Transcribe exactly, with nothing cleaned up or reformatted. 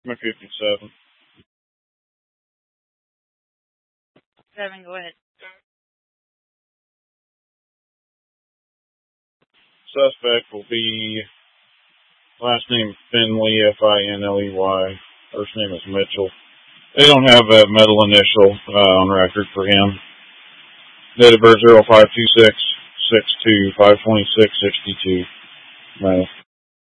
My fifty-seven. Seven, go ahead. Suspect will be last name Finley, F I N L E Y. First name is Mitchell. They don't have a metal initial uh, on record for him. Date of birth zero five two six six two five twenty six sixty two. No.